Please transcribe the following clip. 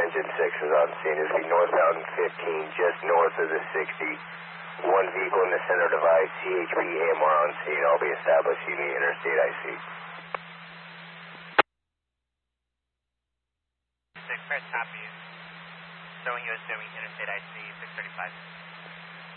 engine 6 is on scene. This will be northbound 15, just north of the 60. One vehicle in the center divide, CHP AMR on scene. I'll be establishing the interstate IC. 6, copy. Showing you assuming interstate IC 635.